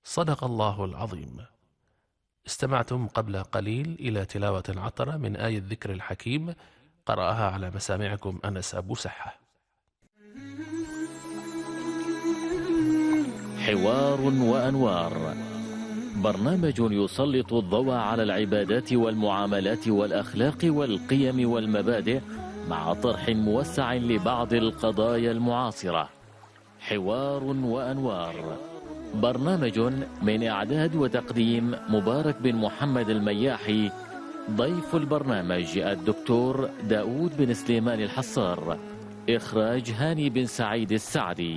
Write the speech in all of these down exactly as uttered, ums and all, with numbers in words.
صدق الله العظيم. استمعتم قبل قليل إلى تلاوة عطرة من آية الذكر الحكيم، قرأها على مسامعكم أنس أبو سحة. حوار وأنوار، برنامج يسلط الضوء على العبادات والمعاملات والأخلاق والقيم والمبادئ مع طرح موسع لبعض القضايا المعاصرة. حوار وأنوار، برنامج من إعداد وتقديم مبارك بن محمد المياحي. ضيف البرنامج الدكتور داود بن سليمان الحصار. إخراج هاني بن سعيد السعدي.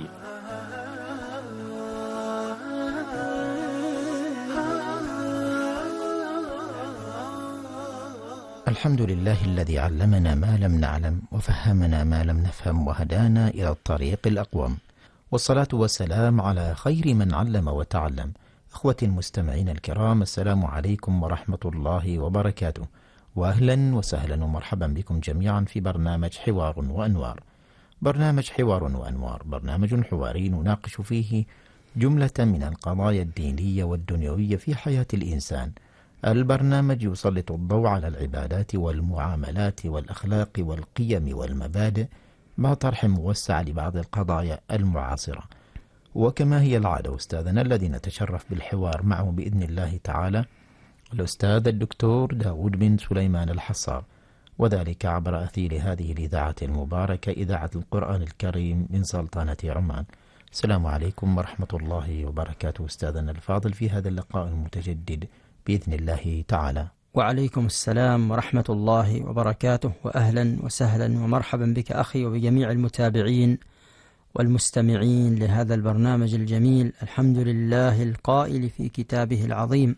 الحمد لله الذي علمنا ما لم نعلم وفهمنا ما لم نفهم وهدانا إلى الطريق الأقوم، والصلاة والسلام على خير من علم وتعلم. أخوتي المستمعين الكرام، السلام عليكم ورحمة الله وبركاته، وأهلا وسهلا ومرحبا بكم جميعا في برنامج حوار وأنوار. برنامج حوار وأنوار برنامج حواري نناقش فيه جملة من القضايا الدينية والدنيوية في حياة الإنسان. البرنامج يسلط الضوء على العبادات والمعاملات والأخلاق والقيم والمبادئ مع طرح موسع لبعض القضايا المعاصرة. وكما هي العادة أستاذنا الذي نتشرف بالحوار معه بإذن الله تعالى الأستاذ الدكتور داود بن سليمان الحصار، وذلك عبر أثير هذه الإذاعة المباركة، إذاعة القرآن الكريم من سلطنة عمان. السلام عليكم ورحمة الله وبركاته أستاذنا الفاضل في هذا اللقاء المتجدد بإذن الله تعالى. وعليكم السلام ورحمة الله وبركاته، وأهلا وسهلا ومرحبا بك أخي وبجميع المتابعين والمستمعين لهذا البرنامج الجميل. الحمد لله القائل في كتابه العظيم: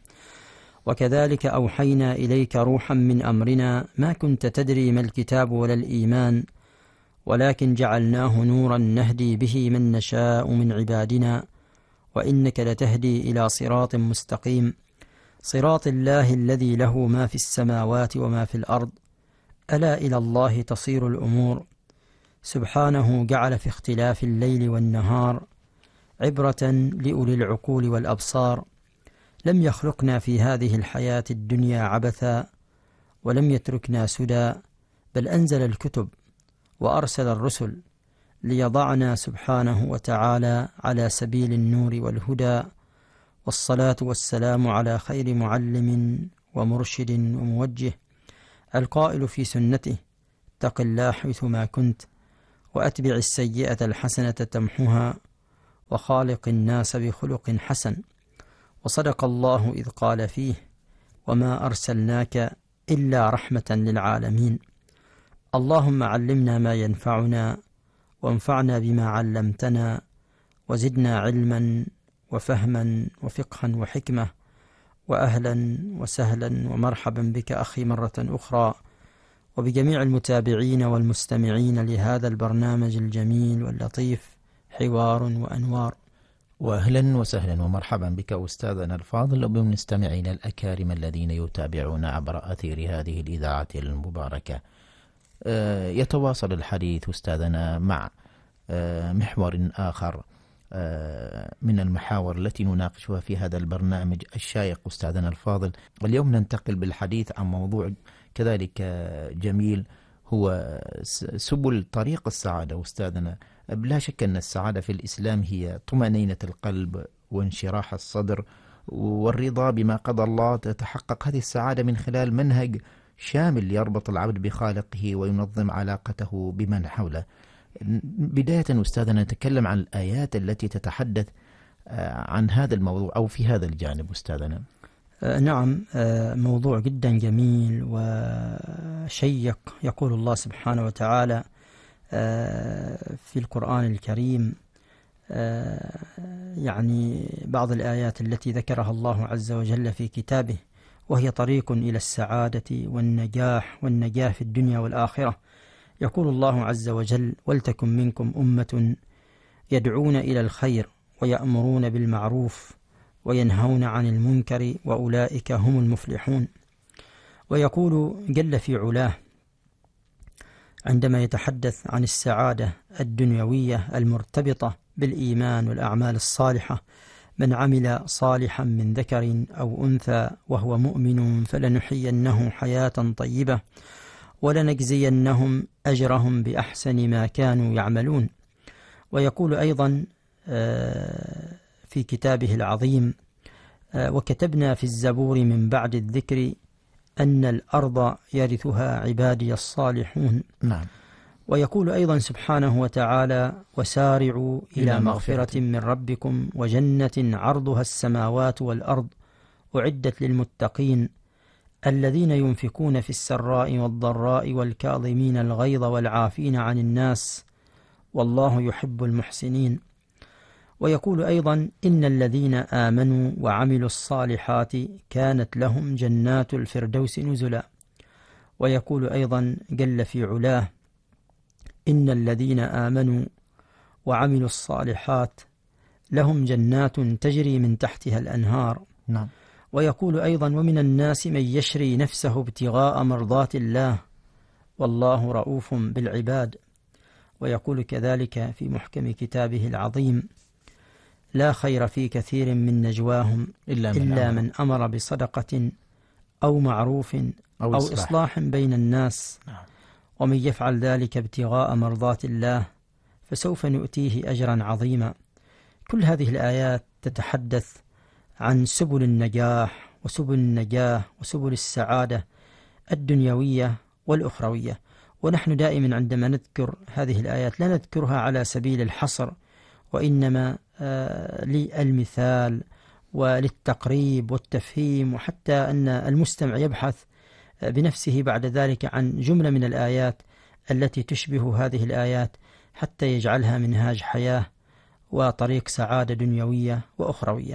وكذلك أوحينا إليك روحا من أمرنا ما كنت تدري ما الكتاب ولا الإيمان ولكن جعلناه نورا نهدي به من نشاء من عبادنا وإنك لتهدي إلى صراط مستقيم، صراط الله الذي له ما في السماوات وما في الأرض، ألا إلى الله تصير الأمور. سبحانه جعل في اختلاف الليل والنهار عبرة لأولي العقول والأبصار. لم يخلقنا في هذه الحياة الدنيا عبثا ولم يتركنا سدى، بل أنزل الكتب وأرسل الرسل ليضعنا سبحانه وتعالى على سبيل النور والهدى. والصلاة والسلام على خير معلم ومرشد وموجه، القائل في سنته: اتق الله حيثما كنت وأتبع السيئة الحسنة تمحها وخالق الناس بخلق حسن. وصدق الله إذ قال فيه: وما أرسلناك إلا رحمة للعالمين. اللهم علمنا ما ينفعنا وانفعنا بما علمتنا وزدنا علما وفهما وفقها وحكمة. وأهلا وسهلا ومرحبا بك أخي مرة أخرى وبجميع المتابعين والمستمعين لهذا البرنامج الجميل واللطيف حوار وأنوار. وأهلا وسهلا ومرحبا بك أستاذنا الفاضل وبالمستمعين الأكارم الذين يتابعون عبر أثير هذه الإذاعة المباركة. يتواصل الحديث أستاذنا مع محور آخر من المحاور التي نناقشها في هذا البرنامج الشائق أستاذنا الفاضل. واليوم ننتقل بالحديث عن موضوع كذلك جميل، هو سبل طريق السعادة أستاذنا. بلا شك أن السعادة في الإسلام هي طمأنينة القلب وانشراح الصدر والرضا بما قضى الله. تتحقق هذه السعادة من خلال منهج شامل يربط العبد بخالقه وينظم علاقته بمن حوله. بداية أستاذنا نتكلم عن الآيات التي تتحدث عن هذا الموضوع أو في هذا الجانب أستاذنا. نعم، موضوع جدا جميل وشيق. يقول الله سبحانه وتعالى في القرآن الكريم يعني بعض الآيات التي ذكرها الله عز وجل في كتابه، وهي طريق إلى السعادة والنجاح والنجاة في الدنيا والآخرة. يقول الله عز وجل: ولتكن منكم أمة يدعون إلى الخير ويأمرون بالمعروف وينهون عن المنكر وأولئك هم المفلحون. ويقول جل في علاه عندما يتحدث عن السعادة الدنيوية المرتبطة بالإيمان والأعمال الصالحة: من عمل صالحا من ذكر أو أنثى وهو مؤمن فلنحيينه حياة طيبة ولنجزينهم أجرهم بأحسن ما كانوا يعملون. ويقول أيضا في كتابه العظيم: وكتبنا في الزبور من بعد الذكر أن الأرض يرثها عبادي الصالحون. نعم. ويقول أيضا سبحانه وتعالى: وسارعوا إلى مغفرة من ربكم وجنة عرضها السماوات والأرض أعدت للمتقين الذين ينفقون في السراء والضراء والكاظمين الغيظ والعافين عن الناس والله يحب المحسنين. ويقول أيضا: إن الذين آمنوا وعملوا الصالحات كانت لهم جنات الفردوس نزلا. ويقول أيضا جل في علاه: إن الذين آمنوا وعملوا الصالحات لهم جنات تجري من تحتها الأنهار. نعم. ويقول أيضا: ومن الناس من يشري نفسه ابتغاء مرضات الله والله رؤوف بالعباد. ويقول كذلك في محكم كتابه العظيم: لا خير في كثير من نجواهم إلا من, إلا من أمر بصدقة أو معروف أو, أو إصلاح. إصلاح بين الناس. نعم. ومن يفعل ذلك ابتغاء مرضات الله فسوف نؤتيه أجرا عظيما. كل هذه الآيات تتحدث عن سبل النجاح وسبل النجاة وسبل السعادة الدنيوية والأخروية. ونحن دائما عندما نذكر هذه الآيات لا نذكرها على سبيل الحصر، وإنما آه للمثال وللتقريب والتفهيم، وحتى أن المستمع يبحث بنفسه بعد ذلك عن جملة من الآيات التي تشبه هذه الآيات حتى يجعلها منهاج حياة وطريق سعادة دنيوية وأخروية.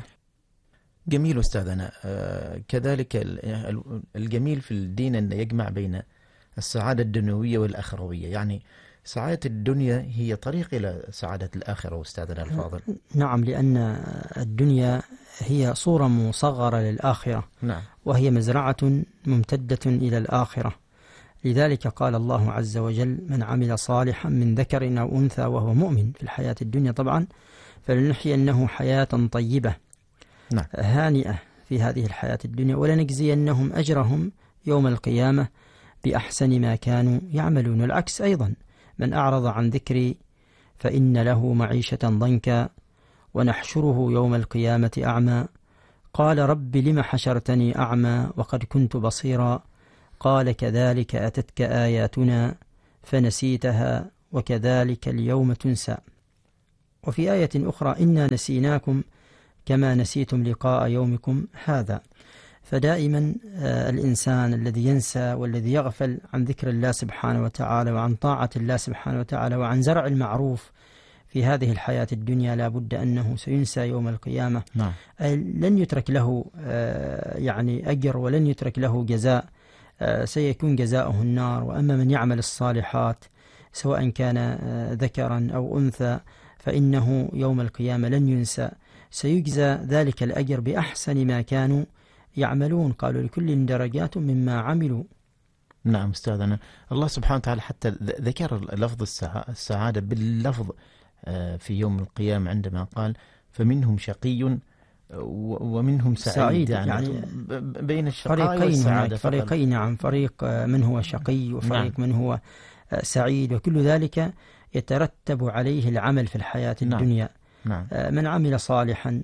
جميل أستاذنا. آه كذلك الجميل في الدين أن يجمع بين السعادة الدنيوية والأخروية، يعني سعادة الدنيا هي طريق إلى سعادة الآخرة أستاذنا الفاضل. نعم، لأن الدنيا هي صورة مصغرة للآخرة. نعم. وهي مزرعة ممتدة إلى الآخرة. لذلك قال الله عز وجل: من عمل صالحا من ذكر أو أنثى وهو مؤمن في الحياة الدنيا طبعا فلنحيينه حياة طيبة. نعم. هانئة في هذه الحياة الدنيا ولنجزينهم أجرهم يوم القيامة بأحسن ما كانوا يعملون. العكس أيضا: من أعرض عن ذكري فإن له معيشة ضنكا ونحشره يوم القيامة أعمى قال رب لم حشرتني أعمى وقد كنت بصيرا قال كذلك أتتك آياتنا فنسيتها وكذلك اليوم تنسى. وفي آية أخرى: إنا نسيناكم كما نسيتم لقاء يومكم هذا. فدائما الإنسان الذي ينسى والذي يغفل عن ذكر الله سبحانه وتعالى وعن طاعة الله سبحانه وتعالى وعن زرع المعروف في هذه الحياة الدنيا لا بد أنه سينسى يوم القيامة. نعم. لن يترك له يعني أجر ولن يترك له جزاء، سيكون جزاؤه النار. وأما من يعمل الصالحات سواء كان ذكرا أو أنثى فإنه يوم القيامة لن ينسى، سيجزى ذلك الأجر بأحسن ما كانوا يعملون. قالوا لكل درجات مما عملوا. نعم أستاذنا. الله سبحانه وتعالى حتى ذكر لفظ السعادة باللفظ في يوم القيامة عندما قال فمنهم شقي ومنهم سعيد, سعيد يعني, يعني بين الشقاء والسعادة. فريقين، نعم، فريق من هو شقي وفريق نعم. من هو سعيد، وكل ذلك يترتب عليه العمل في الحياة الدنيا. نعم. من عمل صالحا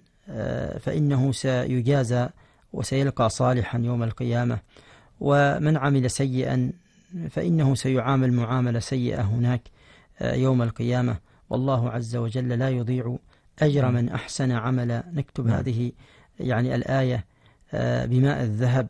فإنه سيجازى وسيلقى صالحا يوم القيامة، ومن عمل سيئا فإنه سيعامل معاملة سيئة هناك يوم القيامة. والله عز وجل لا يضيع أجر من أحسن عملا. نكتب نعم. هذه يعني الآية بماء الذهب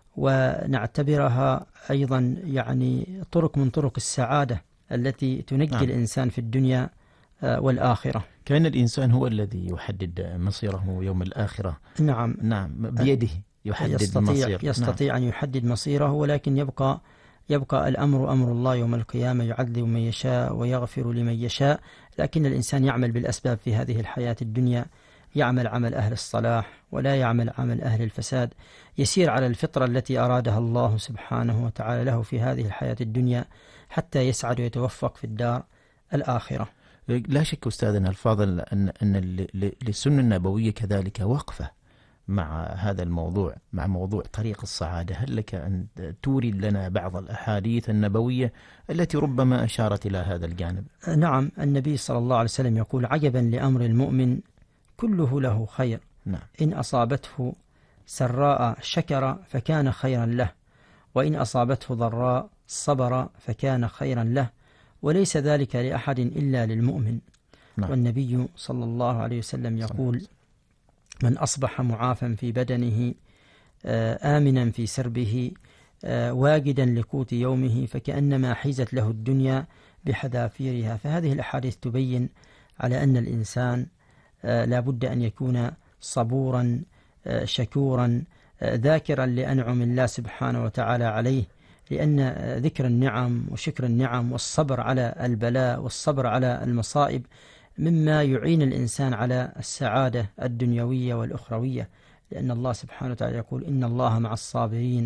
ونعتبرها أيضا يعني طرق من طرق السعادة التي تنجي نعم. الإنسان في الدنيا والآخرة. كأن الإنسان هو الذي يحدد مصيره يوم الآخرة. نعم نعم بيده يحدد يستطيع المصير. يستطيع نعم. أن يحدد مصيره، ولكن يبقى يبقى الأمر أمر الله يوم القيامة، يعذب من يشاء ويغفر لمن يشاء. لكن الإنسان يعمل بالأسباب في هذه الحياة الدنيا، يعمل عمل أهل الصلاح ولا يعمل عمل أهل الفساد، يسير على الفطرة التي أرادها الله سبحانه وتعالى له في هذه الحياة الدنيا حتى يسعد ويتوفق في الدار الآخرة. لا شك أستاذنا الفاضل أن أن للسنة النبوية كذلك وقفة مع هذا الموضوع، مع موضوع طريق السعادة. هل لك أن تورد لنا بعض الأحاديث النبوية التي ربما أشارت إلى هذا الجانب؟ نعم، النبي صلى الله عليه وسلم يقول: عجبا لأمر المؤمن كله له خير، نعم. إن أصابته سراء شكر فكان خيرا له، وإن أصابته ضراء صبر فكان خيرا له، وليس ذلك لأحد إلا للمؤمن. نعم. والنبي صلى الله عليه وسلم يقول: من أصبح معافا في بدنه آمنا في سربه واجدا لقوت يومه فكأنما حيزت له الدنيا بحذافيرها. فهذه الأحاديث تبين على أن الإنسان لا بد أن يكون صبورا شكورا ذاكرا لأنعم الله سبحانه وتعالى عليه، لأن ذكر النعم وشكر النعم والصبر على البلاء والصبر على المصائب مما يعين الإنسان على السعادة الدنيوية والأخروية، لأن الله سبحانه وتعالى يقول: إن الله مع الصابرين،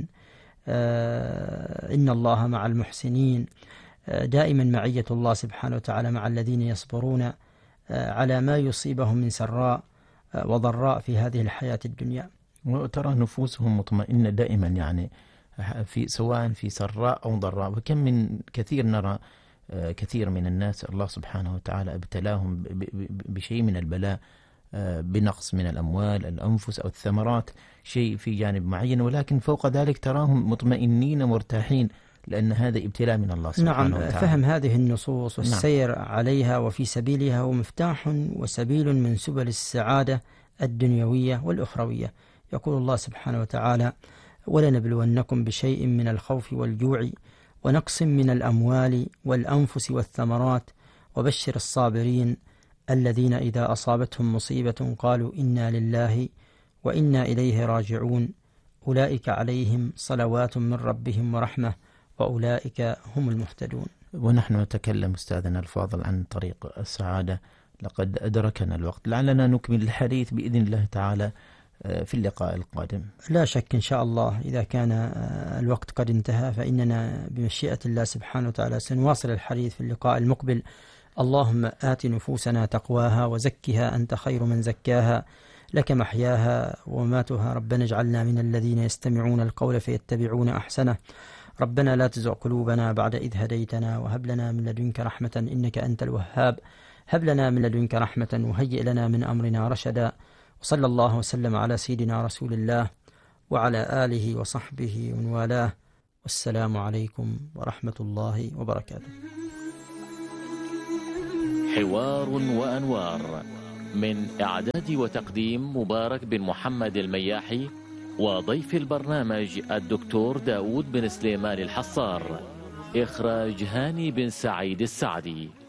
إن الله مع المحسنين. دائما معية الله سبحانه وتعالى مع الذين يصبرون على ما يصيبهم من سراء وضراء في هذه الحياة الدنيا. وترى نفوسهم مطمئنة دائما، يعني في سواء في سراء أو ضراء. وكم من كثير نرى كثير من الناس الله سبحانه وتعالى ابتلاهم بشيء من البلاء، بنقص من الأموال، الأنفس أو الثمرات، شيء في جانب معين، ولكن فوق ذلك تراهم مطمئنين مرتاحين، لأن هذا ابتلاء من الله سبحانه نعم وتعالى. فهم هذه النصوص والسير نعم. عليها وفي سبيلها هو مفتاح وسبيل من سبل السعادة الدنيوية والأخروية. يقول الله سبحانه وتعالى: ولنبلونكم بشيء من الخوف والجوع ونقص من الأموال والأنفس والثمرات وبشر الصابرين الذين إذا أصابتهم مصيبة قالوا إنا لله وإنا إليه راجعون أولئك عليهم صلوات من ربهم ورحمة وأولئك هم المهتدون. ونحن نتكلم أستاذنا الفاضل عن طريق السعادة، لقد أدركنا الوقت، لعلنا نكمل الحديث بإذن الله تعالى في اللقاء القادم. لا شك إن شاء الله إذا كان الوقت قد انتهى فإننا بمشيئة الله سبحانه وتعالى سنواصل الحديث في اللقاء المقبل. اللهم آت نفوسنا تقواها وزكها أنت خير من زكاها، لك محياها وماتها. ربنا اجعلنا من الذين يستمعون القول فيتبعون أحسنه. ربنا لا تزغ قلوبنا بعد إذ هديتنا وهب لنا من لدنك رحمة إنك أنت الوهاب. هب لنا من لدنك رحمة وهيئ لنا من أمرنا رشدا. وصلى الله وسلم على سيدنا رسول الله وعلى آله وصحبه ومن والاه. والسلام عليكم ورحمة الله وبركاته. حوار وأنوار، من إعداد وتقديم مبارك بن محمد المياحي، وضيف البرنامج الدكتور داود بن سليمان الحصار، إخراج هاني بن سعيد السعدي.